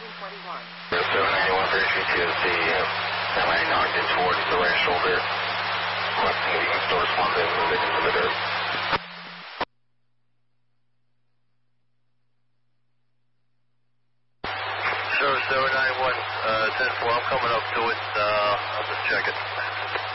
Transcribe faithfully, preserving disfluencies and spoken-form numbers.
forty-one. seven ninety-one for H V T S D, uh, semi knocked in towards the right shoulder. Requesting that you can still respond to moving into the dirt. Service seven ninety-one, uh, ten four, I'm coming up to it, uh, I'll just check it.